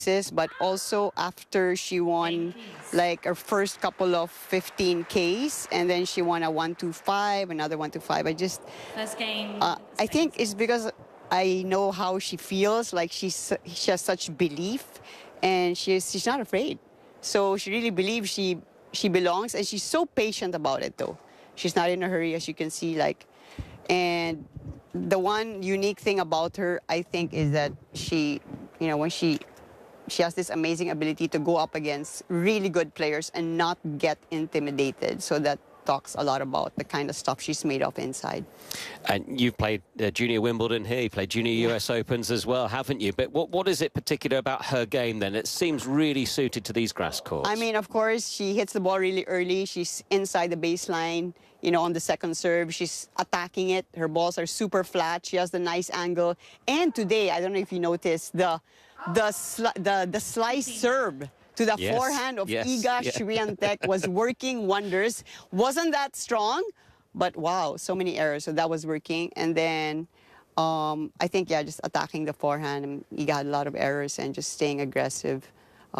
but also after she won like her first couple of 15Ks, and then she won a 125, another 125. First game. I think it's because I know how she feels. Like she has such belief, and she's not afraid. So she really believes she belongs, and she's so patient about it though. She's not in a hurry, as you can see. And the one unique thing about her, I think, is that when she has this amazing ability to go up against really good players and not get intimidated. So that talks a lot about the kind of stuff she's made of inside. And you've played Junior Wimbledon here, you played Junior US Opens as well, haven't you? But what is it particular about her game then? It seems really suited to these grass courts. I mean, of course, she hits the ball really early. She's inside the baseline, on the second serve. She's attacking it. Her balls are super flat. She has the nice angle. And today, I don't know if you noticed, the slice serve to the forehand of Iga Swiatek was working wonders. Wasn't that strong, but wow, so many errors. So that was working. And then I think, just attacking the forehand. And Iga had a lot of errors and just staying aggressive.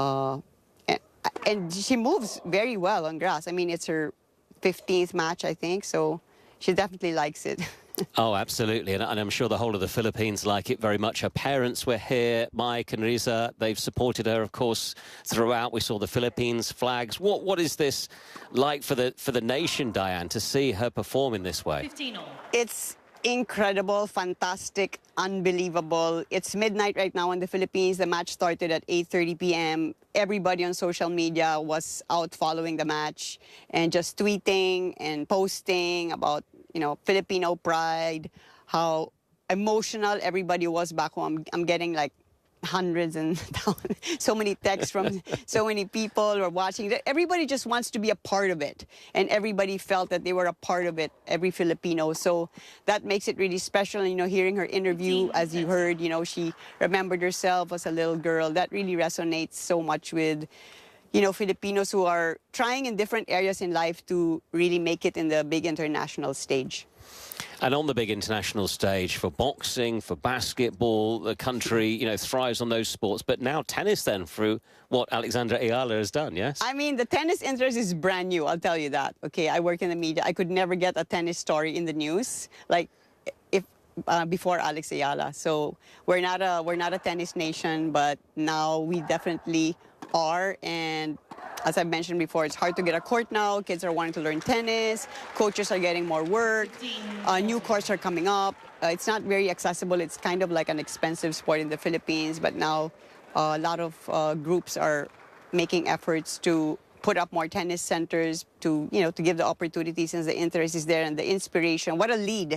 And she moves very well on grass. I mean, it's her 15th match, I think, so she definitely likes it. Oh, absolutely, and I'm sure the whole of the Philippines like it very much. Her parents were here, Mike and Riza. They've supported her, of course, throughout. We saw the Philippines flags. What is this like for the nation, Diane, to see her perform in this way? 15-all. It's incredible, fantastic, unbelievable. It's midnight right now in the Philippines. The match started at 8:30 p.m. Everybody on social media was out following the match and just tweeting and posting about, Filipino pride, how emotional everybody was back home. I'm getting like hundreds and thousands, so many texts from so many people who are watching. Everybody just wants to be a part of it, and everybody felt that they were a part of it, every Filipino. So that makes it really special. Hearing her interview, as you heard, she remembered herself as a little girl. That really resonates so much with, Filipinos who are trying in different areas in life to really make it in the big international stage. And on the big international stage, for boxing, for basketball, the country, thrives on those sports. But now tennis then, through what Alexandra Ayala has done, yes? I mean, the tennis interest is brand new, I'll tell you that. Okay, I work in the media. I could never get a tennis story in the news, before Alex Ayala. So we're not a tennis nation, but now we definitely are. And as I mentioned before, it's hard to get a court now. Kids are wanting to learn tennis. Coaches are getting more work. New courts are coming up. It's not very accessible. It's kind of like an expensive sport in the Philippines. But now a lot of groups are making efforts to put up more tennis centers to give the opportunity, since the interest is there and the inspiration. What a lead.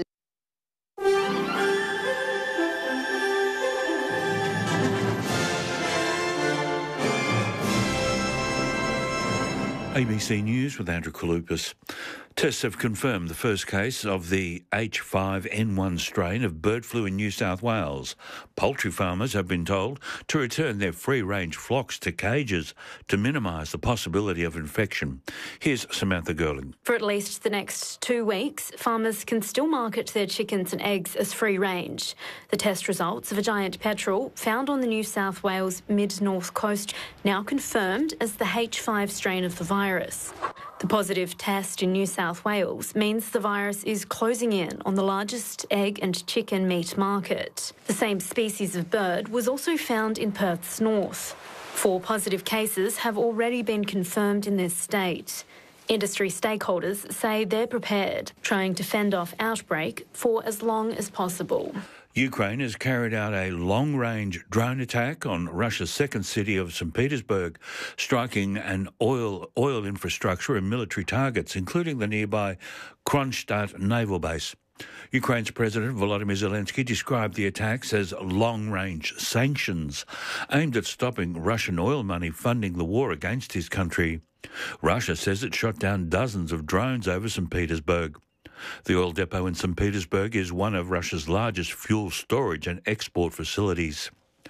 ABC News with Andrew Kalupas. Tests have confirmed the first case of the H5N1 strain of bird flu in New South Wales. Poultry farmers have been told to return their free-range flocks to cages to minimise the possibility of infection. Here's Samantha Gerling. For at least the next 2 weeks, farmers can still market their chickens and eggs as free-range. The test results of a giant petrel found on the New South Wales mid-north coast now confirmed as the H5 strain of the virus. The positive test in New South Wales means the virus is closing in on the largest egg and chicken meat market. The same species of bird was also found in Perth's north. 4 positive cases have already been confirmed in this state. Industry stakeholders say they're prepared, trying to fend off outbreak for as long as possible. Ukraine has carried out a long-range drone attack on Russia's second city of St. Petersburg, striking an oil infrastructure and military targets, including the nearby Kronstadt naval base. Ukraine's President Volodymyr Zelensky described the attacks as long-range sanctions aimed at stopping Russian oil money funding the war against his country. Russia says it shot down dozens of drones over St. Petersburg. The oil depot in St. Petersburg is one of Russia's largest fuel storage and export facilities.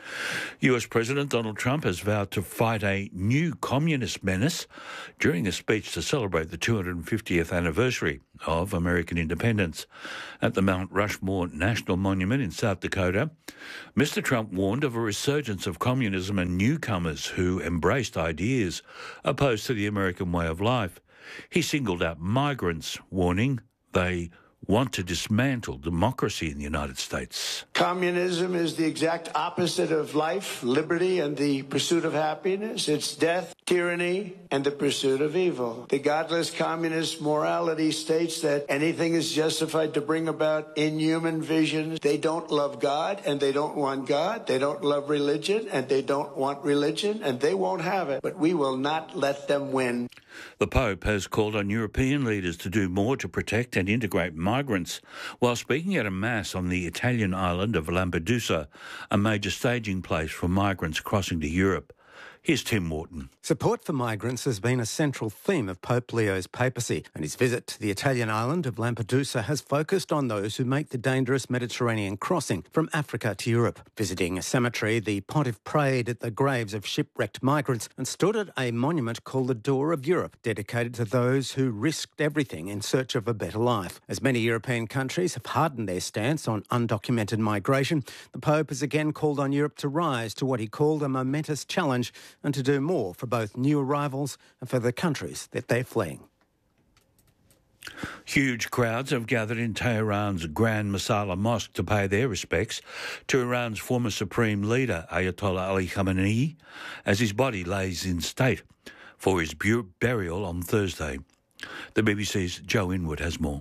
US President Donald Trump has vowed to fight a new communist menace during a speech to celebrate the 250th anniversary of American independence. At the Mount Rushmore National Monument in South Dakota, Mr. Trump warned of a resurgence of communism and newcomers who embraced ideas opposed to the American way of life. He singled out migrants, warning they want to dismantle democracy in the United States. Communism is the exact opposite of life, liberty, and the pursuit of happiness. It's death, tyranny, and the pursuit of evil. The godless communist morality states that anything is justified to bring about inhuman visions. They don't love God, and they don't want God. They don't love religion, and they don't want religion, and they won't have it. But we will not let them win. The Pope has called on European leaders to do more to protect and integrate migrants. While speaking at a mass on the Italian island of Lampedusa, a major staging place for migrants crossing to Europe. Here's Tim Morton. Support for migrants has been a central theme of Pope Leo's papacy, and his visit to the Italian island of Lampedusa has focused on those who make the dangerous Mediterranean crossing from Africa to Europe. Visiting a cemetery, the pontiff prayed at the graves of shipwrecked migrants and stood at a monument called the Door of Europe, dedicated to those who risked everything in search of a better life. As many European countries have hardened their stance on undocumented migration, the Pope has again called on Europe to rise to what he called a momentous challenge and to do more for both new arrivals and for the countries that they're fleeing. Huge crowds have gathered in Tehran's Grand Masala Mosque to pay their respects to Iran's former supreme leader, Ayatollah Ali Khamenei, as his body lays in state for his burial on Thursday. The BBC's Joe Inwood has more.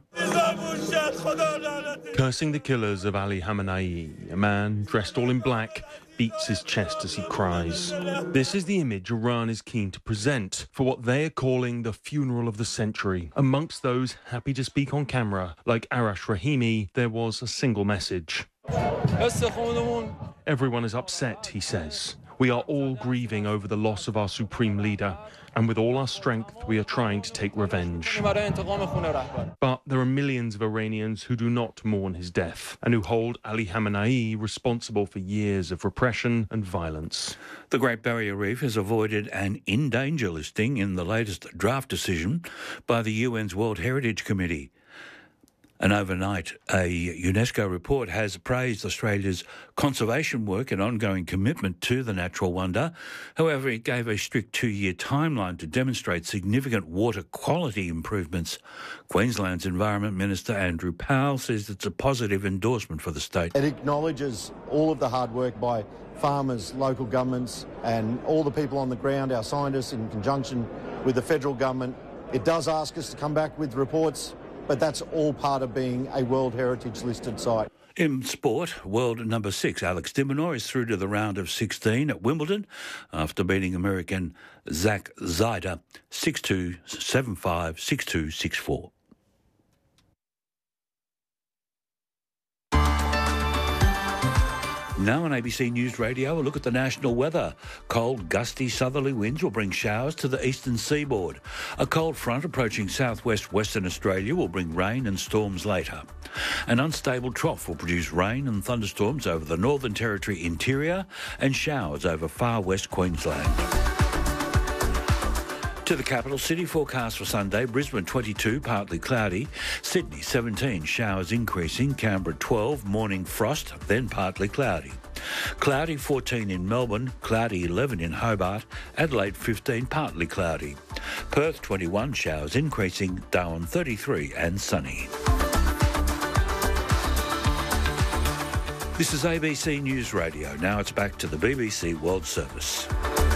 Cursing the killers of Ali Khamenei, a man dressed all in black beats his chest as he cries. This is the image Iran is keen to present for what they are calling the funeral of the century. Amongst those happy to speak on camera, like Arash Rahimi, there was a single message. Everyone is upset, he says. We are all grieving over the loss of our supreme leader, and with all our strength, we are trying to take revenge. But there are millions of Iranians who do not mourn his death, and who hold Ali Khamenei responsible for years of repression and violence. The Great Barrier Reef has avoided an in danger listing in the latest draft decision by the UN's World Heritage Committee. And overnight, a UNESCO report has praised Australia's conservation work and ongoing commitment to the natural wonder. However, it gave a strict 2-year timeline to demonstrate significant water quality improvements. Queensland's Environment Minister Andrew Powell says it's a positive endorsement for the state. It acknowledges all of the hard work by farmers, local governments and all the people on the ground, our scientists in conjunction with the federal government. It does ask us to come back with reports, but that's all part of being a World Heritage listed site. In sport, world number 6 Alex de Minaur is through to the round of 16 at Wimbledon after beating American Zach Zyder 6-2, 7-5, 6-2, 6-4. Now on ABC News Radio, a look at the national weather. Cold, gusty southerly winds will bring showers to the eastern seaboard. A cold front approaching southwest Western Australia will bring rain and storms later. An unstable trough will produce rain and thunderstorms over the Northern Territory interior and showers over far west Queensland. To the capital city, forecast for Sunday, Brisbane 22, partly cloudy, Sydney 17, showers increasing, Canberra 12, morning frost, then partly cloudy. Cloudy 14 in Melbourne, cloudy 11 in Hobart, Adelaide 15, partly cloudy. Perth 21, showers increasing, Darwin 33 and sunny. This is ABC News Radio. Now it's back to the BBC World Service.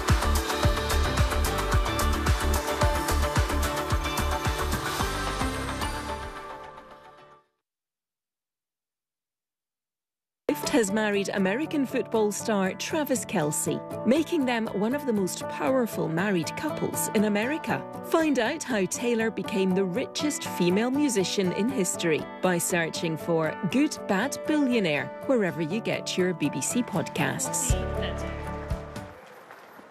Has married American football star Travis Kelce, making them one of the most powerful married couples in America. Find out how Taylor became the richest female musician in history by searching for Good Bad Billionaire wherever you get your BBC podcasts.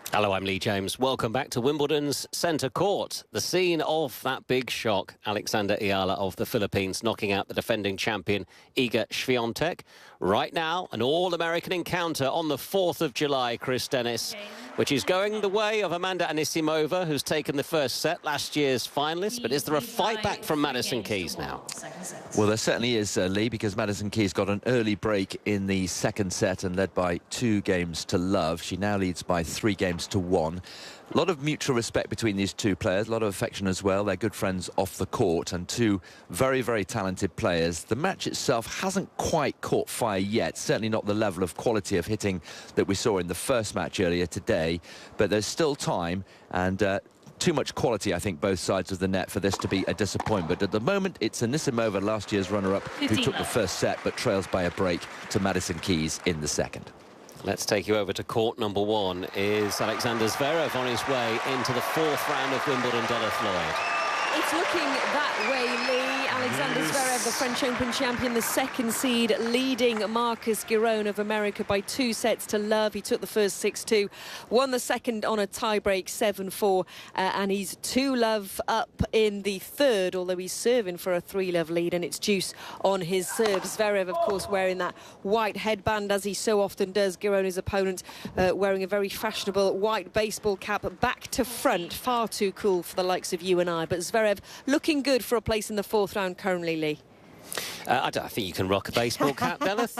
Hello, I'm Lee James. Welcome back to Wimbledon's centre court, the scene of that big shock. Alexander Ayala of the Philippines knocking out the defending champion Iga Swiatek. Right now, an all-American encounter on the 4th of July, Chris Dennis, which is going the way of Amanda Anisimova, who's taken the first set, last year's finalist. But is there a fight back from Madison Keys now? Well, there certainly is, Lee, because Madison Keys got an early break in the second set and led by 2 games to love. She now leads by 3 games to 1. A lot of mutual respect between these two players, a lot of affection as well. They're good friends off the court, and 2 very, very talented players. The match itself hasn't quite caught fire yet, certainly not the level of quality of hitting that we saw in the first match earlier today, but there's still time, and too much quality, I think, both sides of the net for this to be a disappointment. But at the moment, it's Anisimova, last year's runner-up, who took the first set, but trails by a break to Madison Keys in the second. Let's take you over to court number 1. Is Alexander Zverev on his way into the 4th round of Wimbledon, Della Floyd? It's looking that way, Lee. Alexander Zverev, the French Open champion, the 2nd seed, leading Marcus Giron of America by 2 sets to love. He took the first 6-2, won the second on a tie-break 7-4, and he's 2-love up in the third, although he's serving for a 3-love lead, and it's deuce on his serve. Zverev, of course, wearing that white headband, as he so often does. Giron, his opponent, wearing a very fashionable white baseball cap, back to front. Far too cool for the likes of you and I, but Zverev looking good for a place in the 4th round currently, Lee. I think you can rock a baseball cap, Dennis.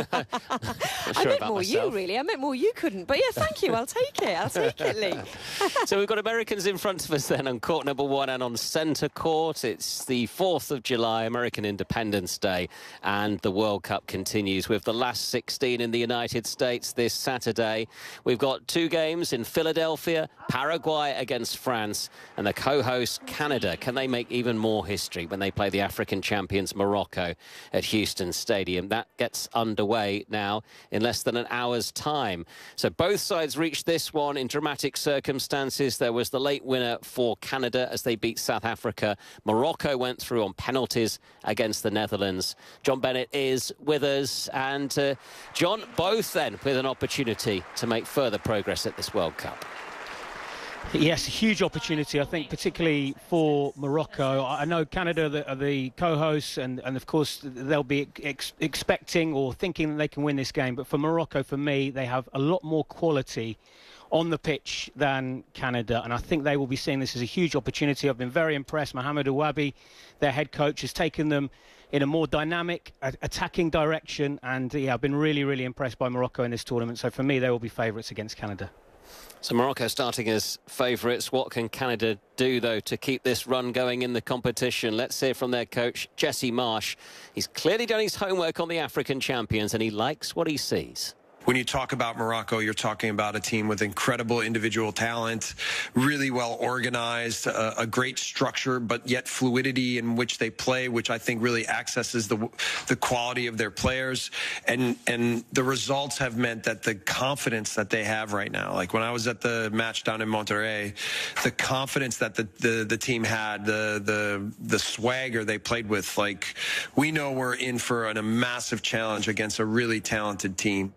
I meant more you, really. I meant more you couldn't. But yeah, thank you. I'll take it. I'll take it, Lee. So we've got Americans in front of us then on court number 1 and on centre court. It's the 4th of July, American Independence Day, and the World Cup continues with the last 16 in the United States this Saturday. We've got 2 games in Philadelphia, Paraguay against France, and the co-host Canada. Can they make even more history when they play the African champions Morocco at Houston Stadium? That gets underway now in less than an hour's time. So both sides reached this one in dramatic circumstances. There was the late winner for Canada as they beat South Africa. Morocco went through on penalties against the Netherlands. John Bennett is with us, and John, both then with an opportunity to make further progress at this World Cup. Yes, a huge opportunity, I think, particularly for Morocco. I know Canada are the co-hosts, and of course they'll be expecting or thinking that they can win this game. But for Morocco, for me, they have a lot more quality on the pitch than Canada, and I think they will be seeing this as a huge opportunity. I've been very impressed. Mohamed Ouabi, their head coach, has taken them in a more dynamic, attacking direction, and yeah, I've been really, really impressed by Morocco in this tournament. So for me, they will be favourites against Canada. So Morocco starting as favourites. What can Canada do, though, to keep this run going in the competition? Let's hear from their coach, Jesse Marsh. He's clearly done his homework on the African champions, and he likes what he sees. When you talk about Morocco, you're talking about a team with incredible individual talent, really well organized, a great structure, but yet fluidity in which they play, which I think really accesses the quality of their players. And the results have meant that the confidence that they have right now, like when I was at the match down in Monterrey, the confidence that the team had, the swagger they played with, like we know we're in for a massive challenge against a really talented team.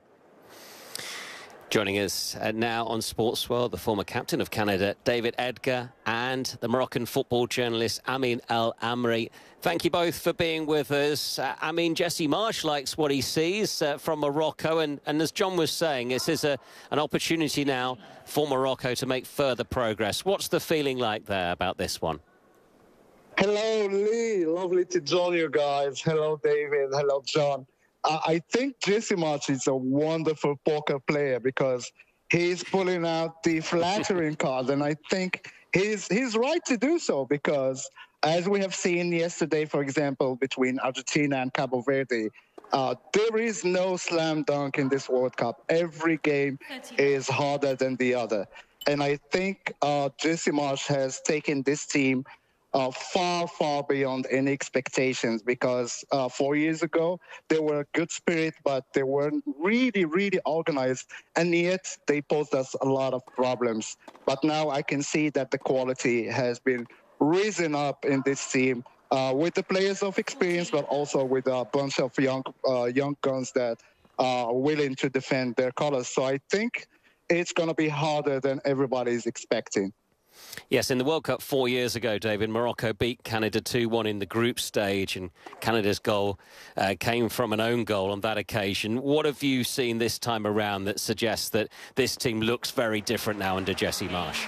Joining us now on Sports World, the former captain of Canada, David Edgar, and the Moroccan football journalist, Amin El Amri. Thank you both for being with us. Jesse Marsh likes what he sees from Morocco, and as John was saying, this is an opportunity now for Morocco to make further progress. What's the feeling like there about this one? Hello, Lee. Lovely to join you guys. Hello, David. Hello, John. I think Jesse Marsh is a wonderful poker player because he's pulling out the flattering cards, and I think he's right to do so because, as we have seen yesterday, for example, between Argentina and Cabo Verde, there is no slam dunk in this World Cup. Every game is harder than the other. And I think Jesse Marsh has taken this team far, far beyond any expectations because 4 years ago, they were a good spirit, but they weren't really, really organized, and yet they posed us a lot of problems. But now I can see that the quality has been risen up in this team with the players of experience, but also with a bunch of young guns that are willing to defend their colors. So I think it's going to be harder than everybody is expecting. Yes, in the World Cup 4 years ago, David, Morocco beat Canada 2-1 in the group stage, and Canada's goal came from an own goal on that occasion. What have you seen this time around that suggests that this team looks very different now under Jesse Marsch?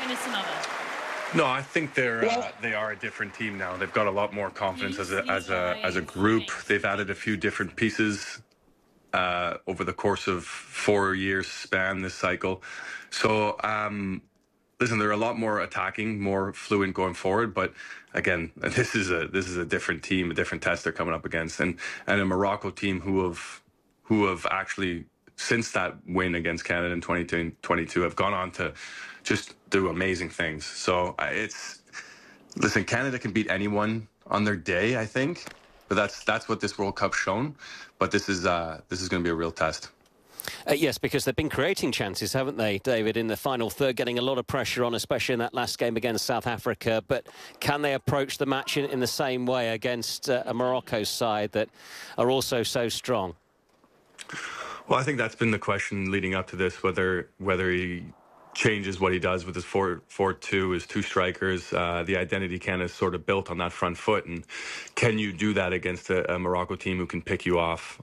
No, I think they are a different team now. They've got a lot more confidence as a group. They've added a few different pieces over the course of 4 years span this cycle. So, listen, they're a lot more attacking, more fluent going forward. But again, this is a different team, a different test they're coming up against, and a Morocco team who have actually, since that win against Canada in 2022, have gone on to just do amazing things. So listen, Canada can beat anyone on their day, I think, but that's what this World Cup's shown. But this is going to be a real test. Yes, because they've been creating chances, haven't they, David, in the final third, getting a lot of pressure on, especially in that last game against South Africa. But can they approach the match in the same way against a Morocco side that are also so strong? Well, I think that's been the question leading up to this, whether he changes what he does with his 4-4-2, his two strikers. The identity Canada's sort of built on that front foot. And can you do that against a Morocco team who can pick you off?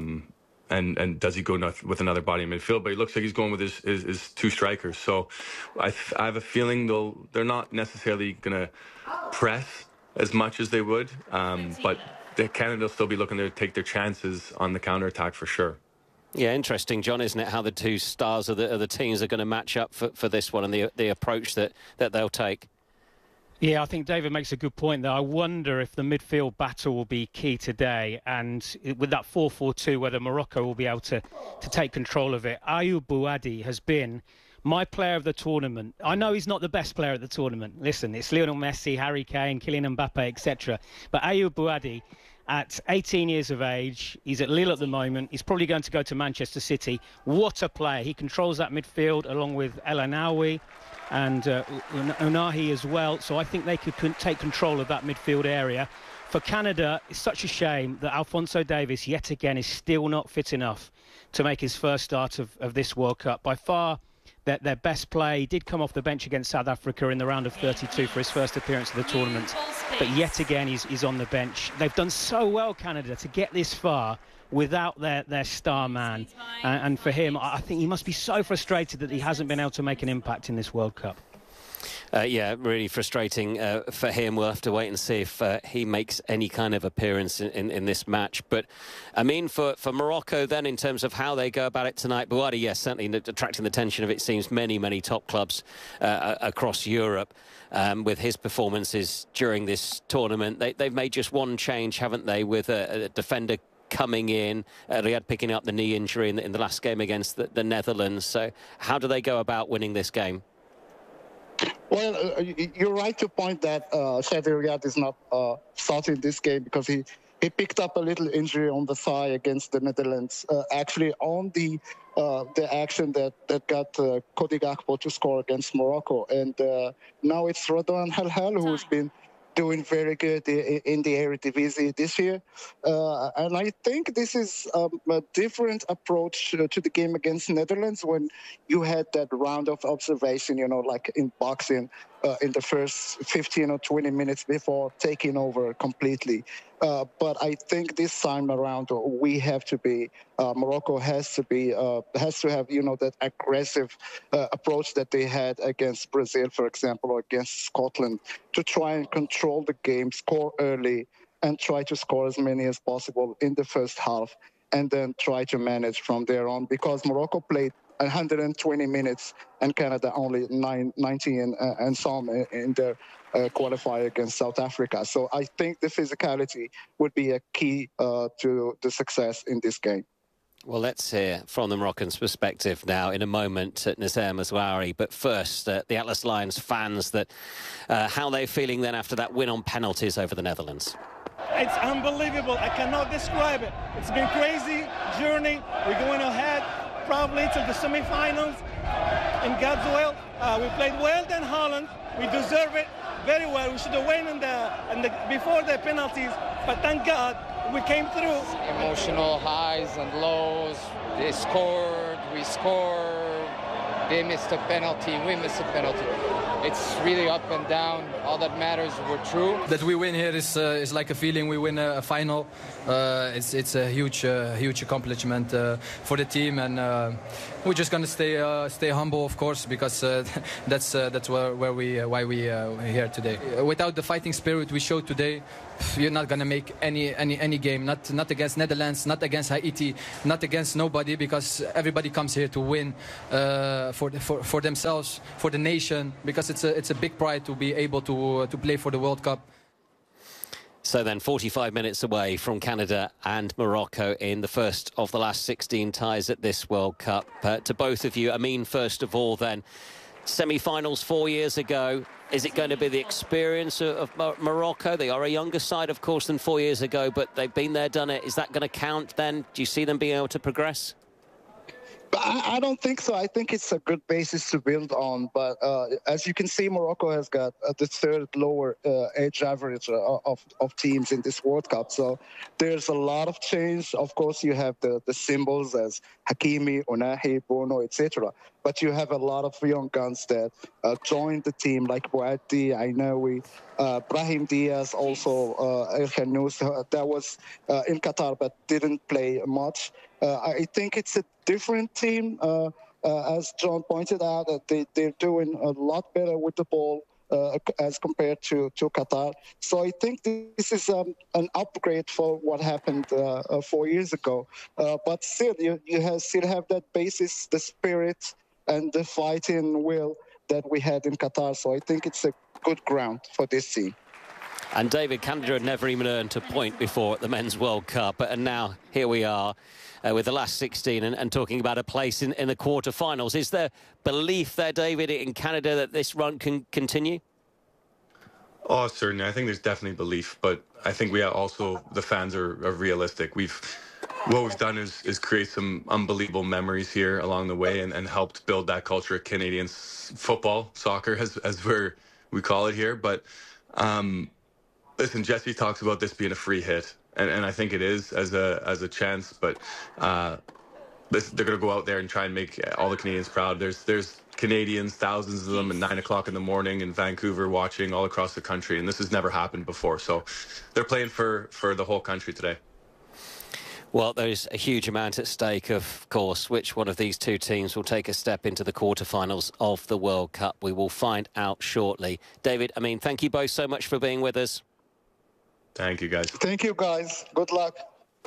And does he go with another body in midfield? But he looks like he's going with his two strikers. So I have a feeling they're not necessarily going to press as much as they would. But Canada will still be looking to take their chances on the counterattack for sure. Yeah, interesting, John, isn't it, how the two stars of the teams are going to match up for this one and the approach that they'll take. Yeah, I think David makes a good point there. I wonder if the midfield battle will be key today, and with that 4-4-2, whether Morocco will be able to take control of it. Ayoub Bouhaddi has been my player of the tournament. I know he's not the best player of the tournament. Listen, it's Lionel Messi, Harry Kane, Kylian Mbappe, etc. But Ayoub Bouhaddi, at 18 years of age, he's at Lille at the moment. He's probably going to go to Manchester City. What a player. He controls that midfield along with El Anaoui and Unahi as well. So I think they could take control of that midfield area. For Canada, it's such a shame that Alphonso Davies, yet again, is still not fit enough to make his first start of this World Cup. By far, their best play. He did come off the bench against South Africa in the round of 32 for his first appearance of the tournament. But yet again, he's on the bench. They've done so well, Canada, to get this far without their star man. And for him, I think he must be so frustrated that he hasn't been able to make an impact in this World Cup. Yeah, really frustrating for him. We'll have to wait and see if he makes any kind of appearance in this match. But, I mean, for Morocco then, in terms of how they go about it tonight, Bouhaddi, yes, certainly attracting the attention of, it seems, many top clubs across Europe with his performances during this tournament. They've made just one change, haven't they, with a defender coming in, Riyad picking up the knee injury in the last game against the Netherlands. So how do they go about winning this game? Well, you're right to point that Shadi Riyad is not starting this game because he picked up a little injury on the thigh against the Netherlands, actually on the action that got Cody Gakpo to score against Morocco. And now it's Radwan Halhal who's been doing very good in the Eredivisie this year. And I think this is a different approach to the game against Netherlands when you had that round of observation, like in boxing, in the first 15 or 20 minutes before taking over completely. But I think this time around, we have to be, Morocco has to have, that aggressive approach that they had against Brazil, for example, or against Scotland, to try and control the game, score early, and try to score as many as possible in the first half, and then try to manage from there on, because Morocco played 120 minutes and Canada only 90 and some in their qualifier against South Africa. So I think the physicality would be a key to the success in this game. Well, let's hear from the Moroccans' perspective now in a moment at Nazaire Mazraoui. But first, the Atlas Lions fans, how they're feeling then after that win on penalties over the Netherlands. It's unbelievable. I cannot describe it. It's been a crazy journey. We're going ahead probably to the semi-finals in God's will. We played well than Holland. We deserve it very well. We should have won before the penalties, but thank God we came through. Emotional highs and lows. They scored, we scored. They missed a penalty, we missed a penalty. It's really up and down. All that matters, we're true. That we win here is like a feeling. We win a final. It's a huge accomplishment for the team, and we're just gonna stay humble, of course, because that's why we're here today. Without the fighting spirit we showed today, you're not gonna make any game. Not against Netherlands, not against Haiti, not against nobody, because everybody comes here to win for themselves, for the nation, because it's a big pride to be able to play for the World Cup. So then 45 minutes away from Canada and Morocco in the first of the last 16 ties at this World Cup. To both of you, Amin, first of all then, semi-finals 4 years ago, is it going to be the experience of Morocco? They are a younger side, of course, than 4 years ago, but they've been there, done it. Is that going to count then? Do you see them being able to progress? I don't think so. I think it's a good basis to build on. But as you can see, Morocco has got the third lower age average of teams in this World Cup. So there's a lot of change. Of course, you have the symbols as Hakimi, Onahi, Bono, etc. But you have a lot of young guns that joined the team, like Boadi, Ainawi, Brahim Diaz, also El Khanous, that was in Qatar but didn't play much. I think it's a different team, as John pointed out, that they're doing a lot better with the ball as compared to Qatar. So I think this is an upgrade for what happened 4 years ago. But still, you still have that basis, the spirit and the fighting will that we had in Qatar. So I think it's a good ground for this team. And David, Canada had never even earned a point before at the Men's World Cup, and now here we are with the last 16 and talking about a place in the quarter-finals. Is there belief there, David, in Canada that this run can continue? Oh, certainly. I think there's definitely belief, but I think we also, the fans are realistic. What we've done is create some unbelievable memories here along the way and helped build that culture of Canadian football, soccer, as we call it here. But listen, Jesse talks about this being a free hit, and I think it is as a chance. But they're going to go out there and try and make all the Canadians proud. There's Canadians, thousands of them, at 9 o'clock in the morning in Vancouver, watching all across the country, and this has never happened before. So they're playing for the whole country today. Well, there's a huge amount at stake, of course. Which one of these two teams will take a step into the quarterfinals of the World Cup? We will find out shortly. David, Amin, thank you both so much for being with us. Thank you, guys. Thank you, guys. Good luck.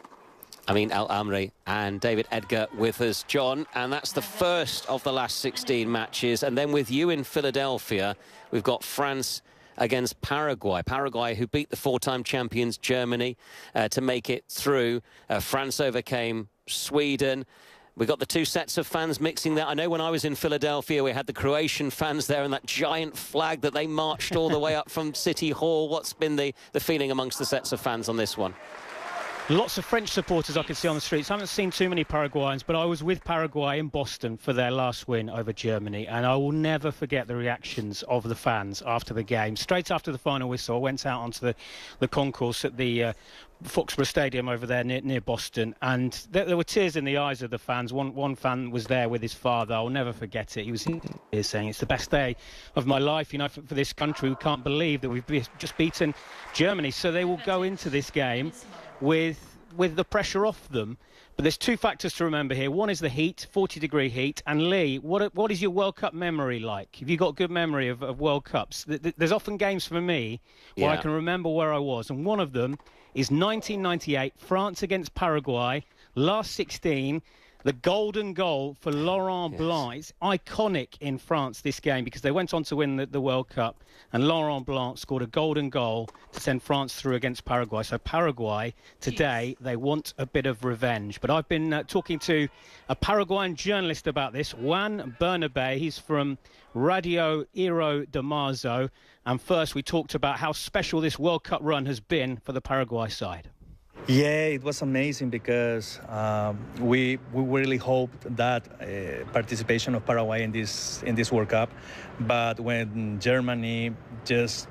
Amin El Amri and David Edgar with us, John. And that's the first of the last 16 matches. And then with you in Philadelphia, we've got France against Paraguay. Paraguay, who beat the four-time champions Germany to make it through. France overcame Sweden. We got the two sets of fans mixing there. I know when I was in Philadelphia, we had the Croatian fans there and that giant flag that they marched all the way up from City Hall. What's been the feeling amongst the sets of fans on this one? Lots of French supporters I could see on the streets. I haven't seen too many Paraguayans, but I was with Paraguay in Boston for their last win over Germany, and I will never forget the reactions of the fans after the game. Straight after the final whistle, I went out onto the concourse at the Foxborough Stadium over there near Boston, and there were tears in the eyes of the fans. One fan was there with his father. I'll never forget it. He was here saying, "It's the best day of my life, you know, for this country. We can't believe that we've just beaten Germany." So they will go into this game with the pressure off them. But there's two factors to remember here. One is the heat, 40-degree heat. And Lee, what is your World Cup memory like? Have you got good memory of World Cups? There's often games for me where I can remember where I was. And one of them is 1998, France against Paraguay, last 16. The golden goal for Laurent Blanc. It's iconic in France, this game, because they went on to win the World Cup, and Laurent Blanc scored a golden goal to send France through against Paraguay. So Paraguay, today, they want a bit of revenge. But I've been talking to a Paraguayan journalist about this, Juan Bernabé. He's from Radio Iro de Marzo. And first, we talked about how special this World Cup run has been for the Paraguay side. Yeah, it was amazing because we really hoped that participation of Paraguay in this World Cup, but when Germany just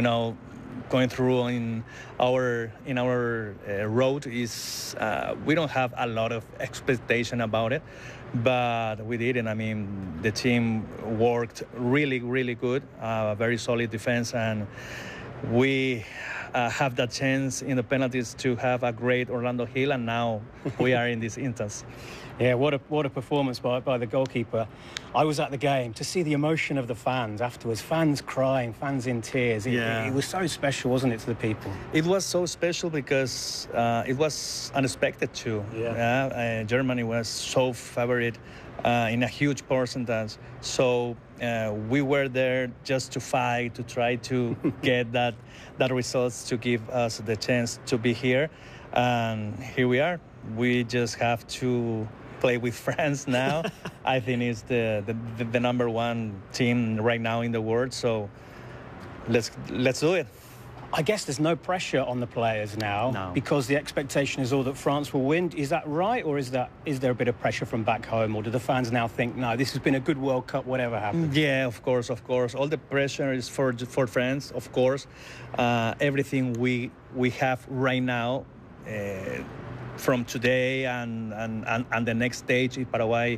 going through in our road is we don't have a lot of expectation about it, but we didn't. I mean, the team worked really, really good, very solid defense, and we have that chance in the penalties to have a great Orlando Hill, and now we are in this instance. Yeah, what a performance by the goalkeeper. I was at the game to see the emotion of the fans afterwards, fans crying, fans in tears. It was so special, wasn't it, to the people? It was so special because it was unexpected too. Germany was so favored in a huge percentage. So we were there just to fight, to try to get that results to give us the chance to be here. And here we are. We just have to play with France now. I think it's the number one team right now in the world. So let's do it. I guess there's no pressure on the players now because the expectation is all that France will win. Is that right, or is there a bit of pressure from back home, or do the fans now think, no, this has been a good World Cup, whatever happens? Yeah, of course. All the pressure is for France, of course. Everything we have right now. From today and the next stage, if Paraguay,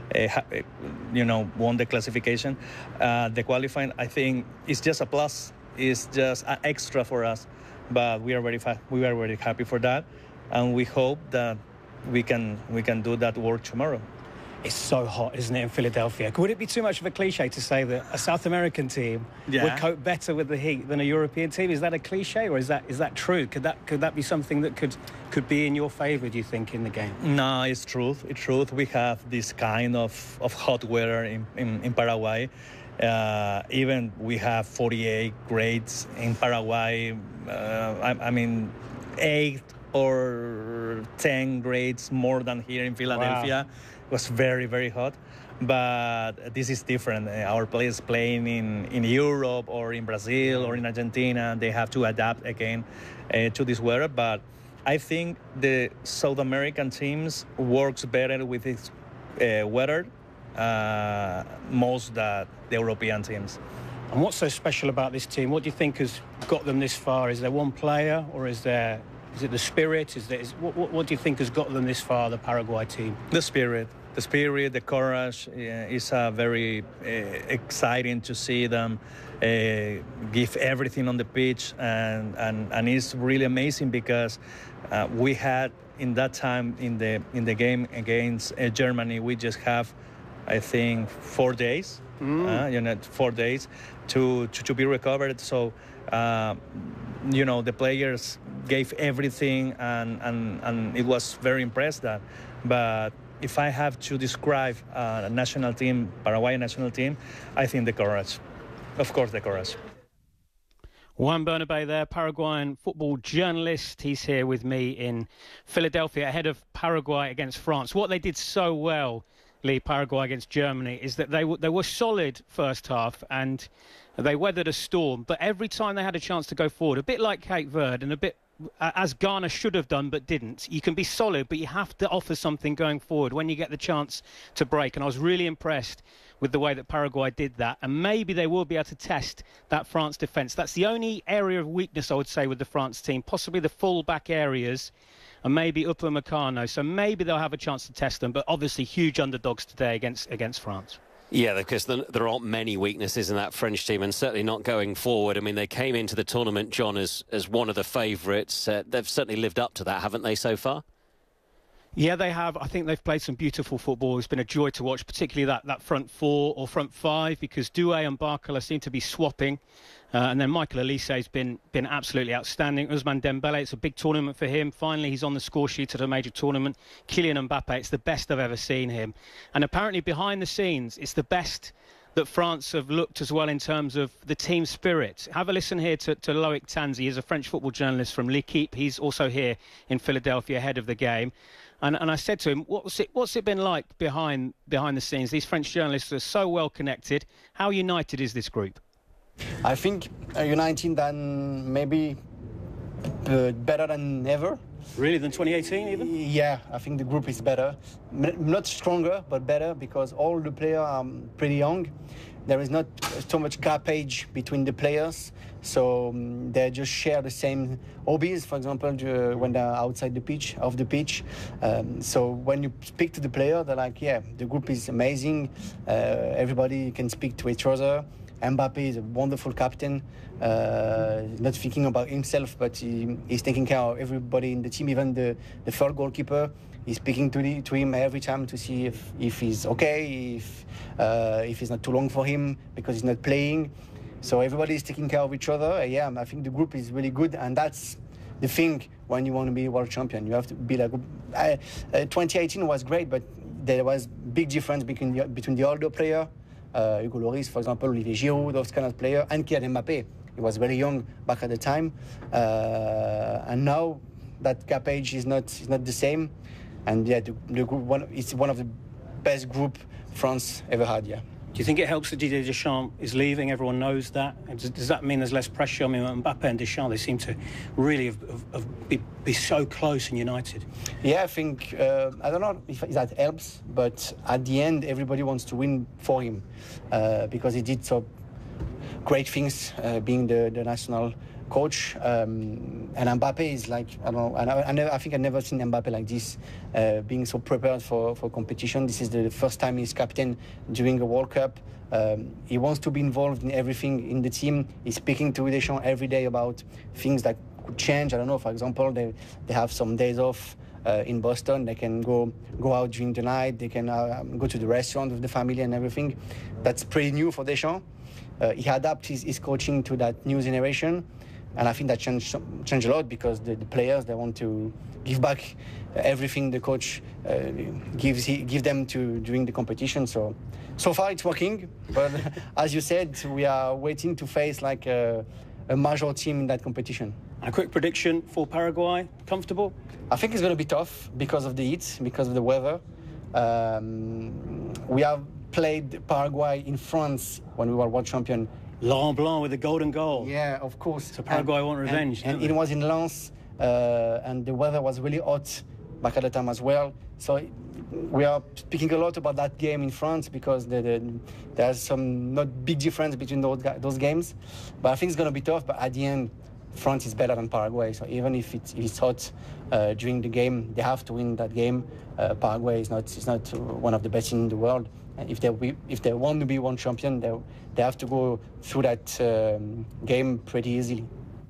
won the classification, the qualifying, I think, is just a plus. It's just an extra for us, but we are very happy for that, and we hope that we can do that work tomorrow. It's so hot, isn't it, in Philadelphia? Would it be too much of a cliche to say that a South American team would cope better with the heat than a European team? Is that a cliche, or is that true? Could that be something that could be in your favour, do you think, in the game? No, it's truth. It's truth. We have this kind of hot weather in Paraguay. Even we have 48 grades in Paraguay. I mean, 8 or 10 grades more than here in Philadelphia. Wow. It was very, very hot, but this is different. Our players playing in Europe or in Brazil or in Argentina, they have to adapt again to this weather. But I think the South American teams works better with this weather most than the European teams. And what's so special about this team? What do you think has got them this far? Is there one player, or is it the spirit? What do you think has got them this far, the Paraguay team? The spirit, the courage is very exciting to see them give everything on the pitch, and it's really amazing because we had in that time in the game against Germany, we just have, I think, 4 days. 4 days to be recovered. So the players gave everything, and it was very impressed that. But if I have to describe a national team, Paraguayan national team, I think the courage. Of course, the courage. Juan Bernabé there, Paraguayan football journalist. He's here with me in Philadelphia ahead of Paraguay against France. What they did so well, Lee, Paraguay against Germany, is that they were solid first half and they weathered a storm. But every time they had a chance to go forward, a bit like Cape Verde and a bit as Ghana should have done but didn't. You can be solid, but you have to offer something going forward when you get the chance to break. And I was really impressed with the way that Paraguay did that. And maybe they will be able to test that France defence. That's the only area of weakness, I would say, with the France team. Possibly the full-back areas and maybe Upamecano. So maybe they'll have a chance to test them. But obviously huge underdogs today against France. Yeah, because there aren't many weaknesses in that French team, and certainly not going forward. I mean, they came into the tournament, John, as one of the favourites. They've certainly lived up to that, haven't they, so far? Yeah, they have. I think they've played some beautiful football. It's been a joy to watch, particularly that front four or front five, because Doué and Barcola seem to be swapping. And then Michael Olise has been absolutely outstanding. Ousmane Dembele, it's a big tournament for him. Finally, he's on the score sheet at a major tournament. Kylian Mbappe, it's the best I've ever seen him. And apparently behind the scenes, it's the best that France have looked as well in terms of the team spirit. Have a listen here to Loic Tanzi. He's a French football journalist from L'Equipe. He's also here in Philadelphia ahead of the game. And I said to him, what's it been like behind the scenes? These French journalists are so well connected. How united is this group? I think united than maybe better than ever. Really, than 2018 even? Yeah, I think the group is better. Not stronger, but better, because all the players are pretty young. There is not so much gap age between the players, so they just share the same hobbies, for example, when they're outside the pitch, off the pitch. So when you speak to the player, they're like, yeah, the group is amazing. Everybody can speak to each other. Mbappe is a wonderful captain, not thinking about himself, but he's taking care of everybody in the team, even the third goalkeeper. He's speaking to him every time to see if he's okay, if it's not too long for him because he's not playing. So everybody is taking care of each other. Yeah, I think the group is really good, and that's the thing when you want to be world champion. You have to be like 2018 was great, but there was big difference between the older player, Hugo Lloris, for example, Olivier Giroud, those kind of players, and Kylian Mbappe. He was very young back at the time, and now that gap age is not the same. And yeah, the group it's one of the best group France ever had. Yeah. Do you think it helps that Didier Deschamps is leaving? Everyone knows that. Does that mean there's less pressure? I mean, Mbappe and Deschamps, they seem to really be so close and united. Yeah, I think, I don't know if that helps, but at the end, everybody wants to win for him because he did so great things being the national coach. And Mbappe is like, I don't know, I think I've never seen Mbappe like this, being so prepared for competition. This is the first time he's captain during a World Cup. He wants to be involved in everything in the team. He's speaking to Deschamps every day about things that could change. I don't know, for example, they have some days off in Boston. They can go out during the night. They can go to the restaurant with the family and everything. That's pretty new for Deschamps. He adapts his coaching to that new generation. And I think that changed a lot because the players, they want to give back everything the coach give them during the competition. So far it's working, but as you said, we are waiting to face like a major team in that competition. A quick prediction for Paraguay, comfortable? I think it's going to be tough because of the heat, because of the weather. We have played Paraguay in France when we were world champion. Laurent Blanc with the golden goal. Yeah, of course. So Paraguay want revenge. And it was in Lens, and the weather was really hot back at the time as well. So we are speaking a lot about that game in France because there's some not big difference between those games. But I think it's going to be tough. But at the end, France is better than Paraguay. So even if it's hot during the game, they have to win that game. Paraguay is not one of the best in the world. And if they want to be one champion, they have to go through that game pretty easily.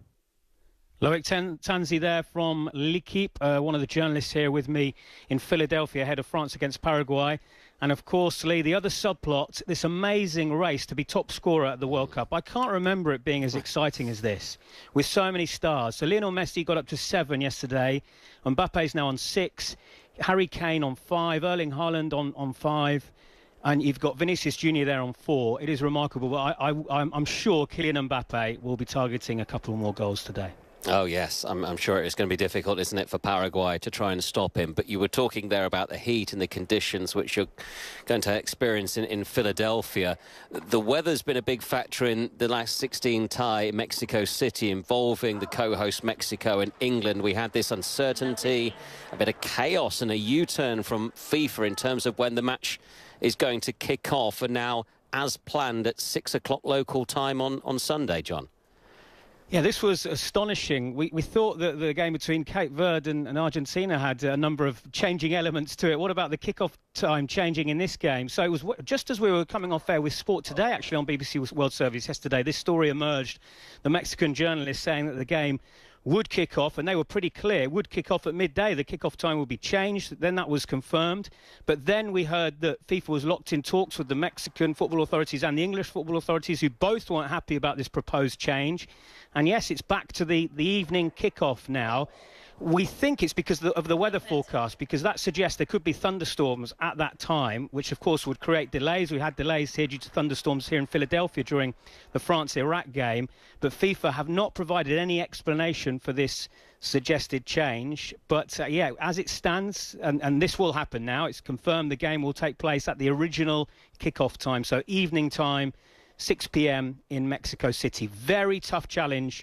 Loic Tanzi there from L'Equipe, one of the journalists here with me in Philadelphia ahead of France against Paraguay. And of course, Lee, the other subplot, this amazing race to be top scorer at the World Cup. I can't remember it being as exciting as this, with so many stars. So Lionel Messi got up to 7 yesterday. Mbappe's now on 6. Harry Kane on 5. Erling Haaland on 5. And you've got Vinicius Junior there on 4. It is remarkable. But I'm sure Kylian Mbappe will be targeting a couple more goals today. Oh, yes. I'm sure it's going to be difficult, isn't it, for Paraguay to try and stop him. But you were talking there about the heat and the conditions which you're going to experience in Philadelphia. The weather's been a big factor in the last 16 tie in Mexico City involving the co-host Mexico and England. We had this uncertainty, a bit of chaos and a U-turn from FIFA in terms of when the match is going to kick off. And now, as planned, at 6 o'clock local time on Sunday, John. Yeah, this was astonishing. We thought that the game between Cape Verde and Argentina had a number of changing elements to it. What about the kickoff time changing in this game? So it was just as we were coming off air with Sport Today, actually, on BBC World Service yesterday, this story emerged. The Mexican journalist saying that the game would kick off, and they were pretty clear, it would kick off at midday. The kick-off time would be changed. Then that was confirmed. But then we heard that FIFA was locked in talks with the Mexican football authorities and the English football authorities, who both weren't happy about this proposed change. And yes, it's back to the evening kick-off now. We think it's because of the weather forecast, because that suggests there could be thunderstorms at that time, which of course would create delays. We had delays here due to thunderstorms here in Philadelphia during the France-Iraq game. But FIFA have not provided any explanation for this suggested change. But yeah, as it stands, and this will happen now, it's confirmed the game will take place at the original kickoff time. So evening time, 6 p.m. in Mexico City. Very tough challenge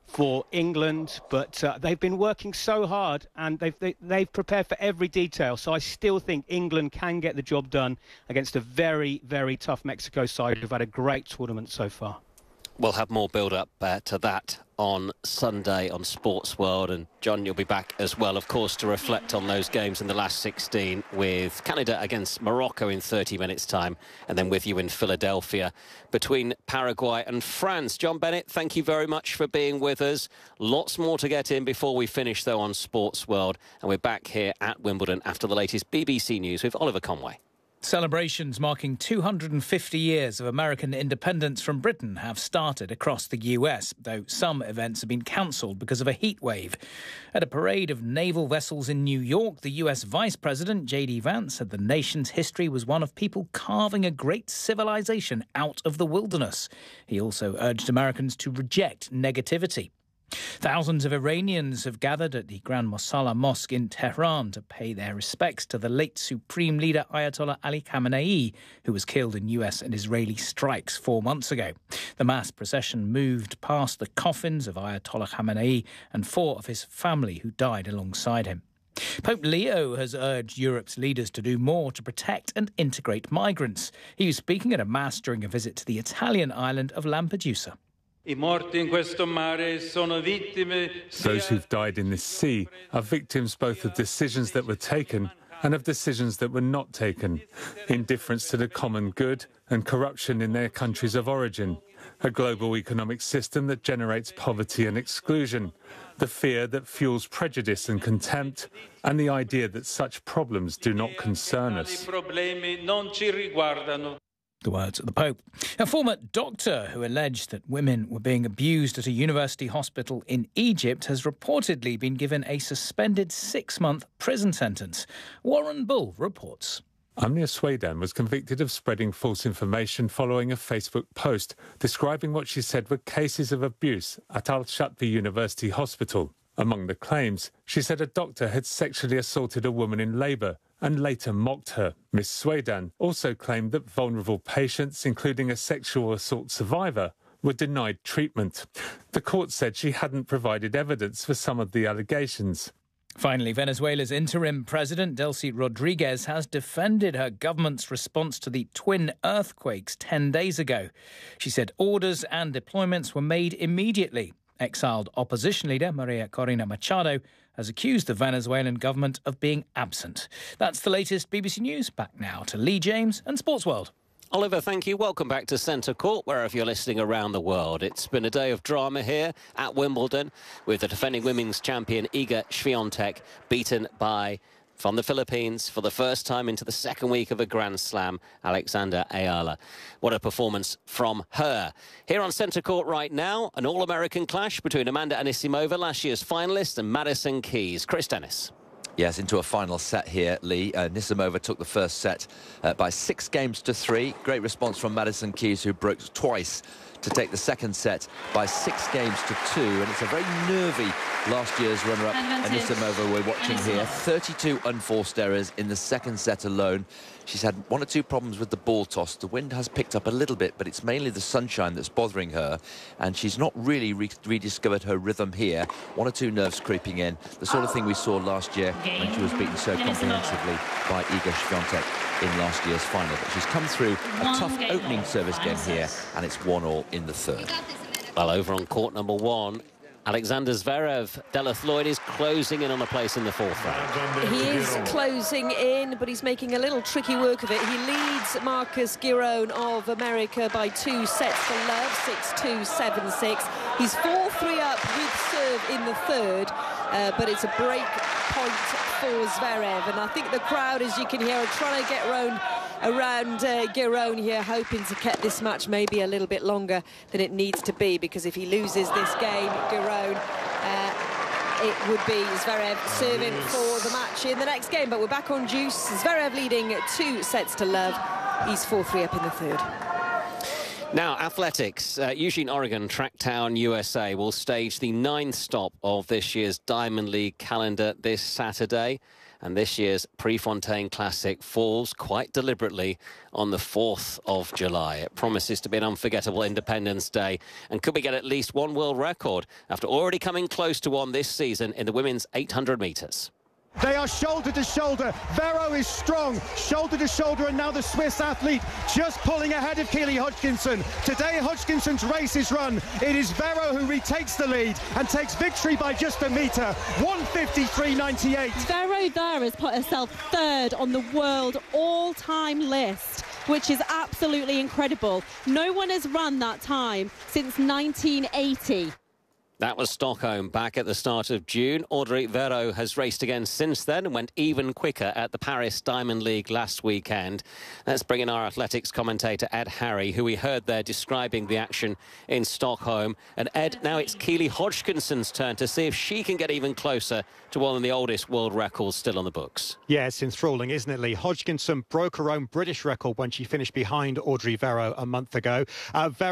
for England, but they've been working so hard and they've prepared for every detail. So I still think England can get the job done against a very, very tough Mexico side who've had a great tournament so far. We'll have more build-up to that on Sunday on Sports World. And, John, you'll be back as well, of course, to reflect on those games in the last 16 with Canada against Morocco in 30 minutes' time, and then with you in Philadelphia between Paraguay and France. John Bennett, thank you very much for being with us. Lots more to get in before we finish, though, on Sports World. And we're back here at Wimbledon after the latest BBC News with Oliver Conway. Celebrations marking 250 years of American independence from Britain have started across the US, though some events have been cancelled because of a heat wave. At a parade of naval vessels in New York, the US Vice President J.D. Vance said the nation's history was one of people carving a great civilization out of the wilderness. He also urged Americans to reject negativity. Thousands of Iranians have gathered at the Grand Mosalla Mosque in Tehran to pay their respects to the late Supreme Leader Ayatollah Ali Khamenei, who was killed in US and Israeli strikes 4 months ago. The mass procession moved past the coffins of Ayatollah Khamenei and 4 of his family who died alongside him. Pope Leo has urged Europe's leaders to do more to protect and integrate migrants. He was speaking at a mass during a visit to the Italian island of Lampedusa. Those who've died in this sea are victims both of decisions that were taken and of decisions that were not taken, indifference to the common good and corruption in their countries of origin, a global economic system that generates poverty and exclusion, the fear that fuels prejudice and contempt, and the idea that such problems do not concern us. The words of the Pope. A former doctor who alleged that women were being abused at a university hospital in Egypt has reportedly been given a suspended 6-month prison sentence. Warren Bull reports. Amnia Swedan was convicted of spreading false information following a Facebook post describing what she said were cases of abuse at Al-Shatbi University Hospital. Among the claims, she said a doctor had sexually assaulted a woman in labour and later mocked her. Ms. Swedan also claimed that vulnerable patients, including a sexual assault survivor, were denied treatment. The court said she hadn't provided evidence for some of the allegations. Finally, Venezuela's interim president, Delcy Rodriguez, has defended her government's response to the twin earthquakes 10 days ago. She said orders and deployments were made immediately. Exiled opposition leader Maria Corina Machado has accused the Venezuelan government of being absent. That's the latest BBC News. Back now to Lee James and Sports World. Oliver, thank you. Welcome back to Centre Court, wherever you're listening around the world. It's been a day of drama here at Wimbledon, with the defending women's champion Iga Świątek beaten by, from the Philippines, for the first time into the second week of a Grand Slam, Alexandra Ayala. What a performance from her. Here on Centre Court right now, an all-American clash between Amanda Anisimova, last year's finalist, and Madison Keys. Chris Dennis. Yes, into a final set here, Lee. Anisimova took the first set by 6-3. Great response from Madison Keys, who broke twice to take the second set by 6-2. And it's a very nervy last year's runner-up Anisimova we're watching here. 32 unforced errors in the second set alone. She's had 1 or 2 problems with the ball toss. The wind has picked up a little bit, but it's mainly the sunshine that's bothering her. And she's not really rediscovered her rhythm here. 1 or 2 nerves creeping in. The sort of thing we saw last year when she was beaten so comprehensively by Iga Świątek in last year's final. But she's come through a tough opening service game here, and it's 1-1 in the third. Well, over on court number 1, Alexander Zverev, Deleth Lloyd is closing in on a place in the 4th round. He is closing in, but he's making a little tricky work of it. He leads Marcus Giron of America by 2 sets to love, 6-2, 7-6. He's 4-3 up with serve in the third, but it's a break point for Zverev. And I think the crowd, as you can hear, are trying to get around Giron here, hoping to keep this match maybe a little bit longer than it needs to be, because if he loses this game, Giron, it would be Zverev serving for the match in the next game. But we're back on juice. Zverev leading 2 sets to love. He's 4-3 up in the third. Now, athletics. Eugene, Oregon, Tracktown, USA will stage the 9th stop of this year's Diamond League calendar this Saturday. And this year's Prefontaine Classic falls quite deliberately on the 4th of July. It promises to be an unforgettable Independence Day. And could we get at least one world record after already coming close to one this season in the women's 800 metres? They are shoulder to shoulder. Vero is strong, shoulder to shoulder, and now the Swiss athlete just pulling ahead of Keely Hodgkinson. Today, Hodgkinson's race is run. It is Vero who retakes the lead and takes victory by just a metre, 1:53.98. Vero there has put herself third on the world all-time list, which is absolutely incredible. No one has run that time since 1980. That was Stockholm back at the start of June. Audrey Vero has raced again since then and went even quicker at the Paris Diamond League last weekend. Let's bring in our athletics commentator, Ed Harry, who we heard there describing the action in Stockholm. And Ed, now it's Keely Hodgkinson's turn to see if she can get even closer to one of the oldest world records still on the books. Yeah, it's enthralling, isn't it, Lee? Hodgkinson broke her own British record when she finished behind Audrey Vero a month ago. Vero